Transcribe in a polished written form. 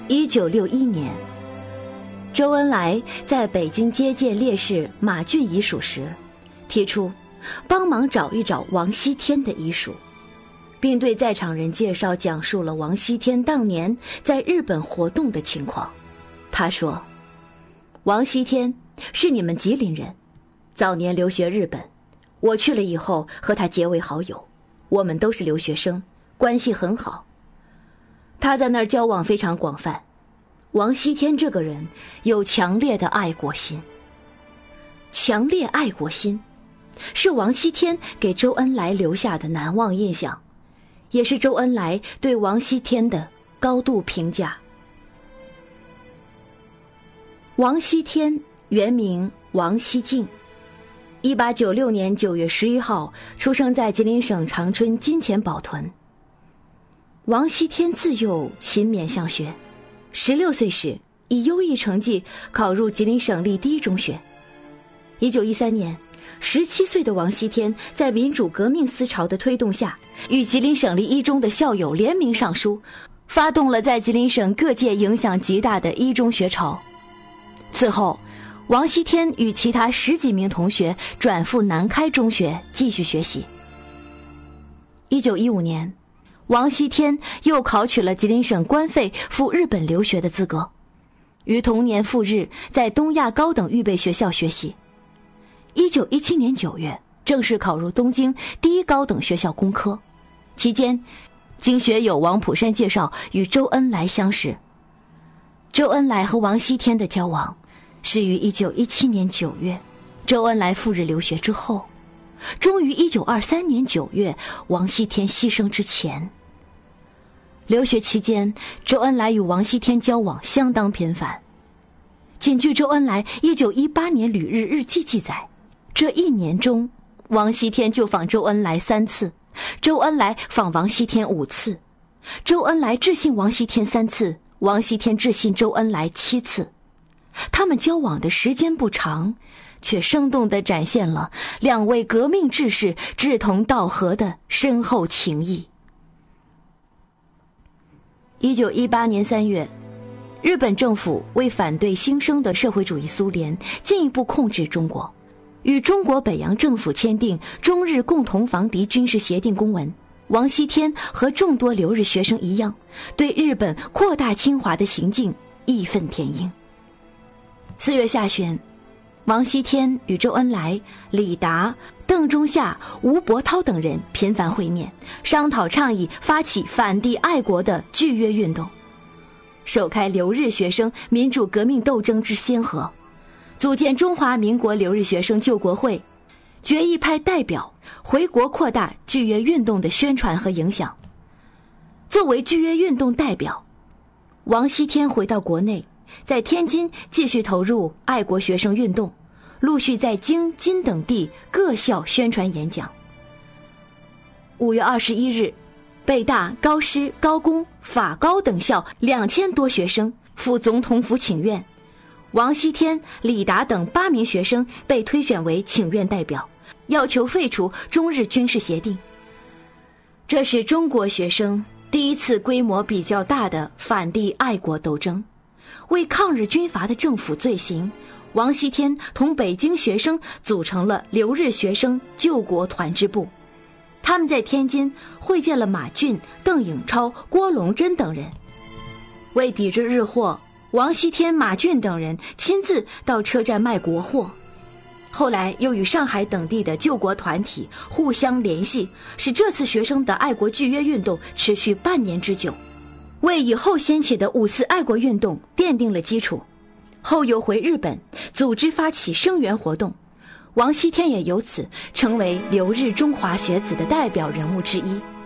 1961年，周恩来在北京接见烈士马俊遗属时，提出帮忙找一找王锡天的遗属，并对在场人讲述了王锡天当年在日本活动的情况。他说，王锡天是你们吉林人，早年留学日本，我去了以后和他结为好友，我们都是留学生，关系很好。他在那儿交往非常广泛。王锡天这个人有强烈的爱国心，强烈爱国心是王锡天给周恩来留下的难忘印象，也是周恩来对王锡天的高度评价。王锡天原名王锡敬，1896年9月11号出生在吉林省长春金钱堡屯。王锡天自幼勤勉向学，16岁时以优异成绩考入吉林省立第一中学。1913年，17岁的王锡天在民主革命思潮的推动下，与吉林省立一中的校友联名上书，发动了在吉林省各界影响极大的一中学潮。此后，王锡天与其他10几名同学转赴南开中学继续学习。1915年，王锡天又考取了吉林省官费赴日本留学的资格，于同年赴日，在东亚高等预备学校学习。1917年9月，正式考入东京第一高等学校工科。期间，经学友王普山介绍，与周恩来相识。周恩来和王锡天的交往始于1917年9月，周恩来赴日留学之后，终于1923年9月王锡天牺牲之前。留学期间，周恩来与王锡天交往相当频繁。仅据周恩来1918年旅日日记记载，这一年中，王锡天就访周恩来3次，周恩来访王锡天5次，周恩来致信王锡天3次，王锡天致信周恩来7次。他们交往的时间不长，却生动地展现了两位革命志士志同道合的深厚情谊。1918年3月，日本政府为反对兴生的社会主义苏联，进一步控制中国，与中国北洋政府签订中日共同防敌军事协定公文。王锡天和众多留日学生一样，对日本扩大侵华的行径义愤填膺。4月下旬，王锡天与周恩来、李达、邓中夏、吴伯涛等人频繁会面，商讨倡议发起反帝爱国的拒约运动，首开留日学生民主革命斗争之先河，组建中华民国留日学生救国会，决议派代表回国扩大拒约运动的宣传和影响。作为拒约运动代表，王锡天回到国内，在天津继续投入爱国学生运动，陆续在京津等地各校宣传演讲。5月21日，北大、高师、高工、法高等校2000多学生赴总统府请愿，王锡天、李达等8名学生被推选为请愿代表，要求废除中日军事协定。这是中国学生第一次规模比较大的反帝爱国斗争。为抗日军阀的政府罪行，王锡天同北京学生组成了留日学生救国团支部。他们在天津会见了马俊、邓颖超、郭龙珍等人。为抵制日货，王锡天、马俊等人亲自到车站卖国货。后来又与上海等地的救国团体互相联系，使这次学生的爱国拒约运动持续半年之久，为以后掀起的5四爱国运动奠定了基础。后又回日本组织发起声援活动，王锡天也由此成为留日中华学子的代表人物之一。